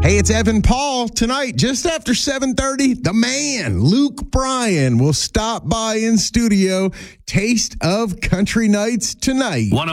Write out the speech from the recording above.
Hey, it's Evan Paul. Tonight, just after 7:30, the man, Luke Bryan, will stop by in studio. Taste of Country Nights tonight.